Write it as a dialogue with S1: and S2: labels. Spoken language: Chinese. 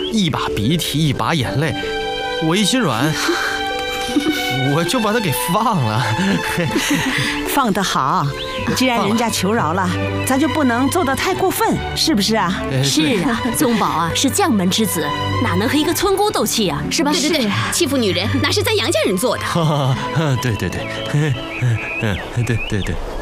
S1: 一把鼻涕一把眼泪，我一心软，我就把他给放了。
S2: 放得好，既然人家求饶了，咱就不能做得太过分，是不是啊？
S3: 是啊，宗保啊是将门之子，哪能和一个村姑斗气啊？是吧？
S4: 对对对，欺负女人那是咱杨家人做的。
S1: 对对对，对对对。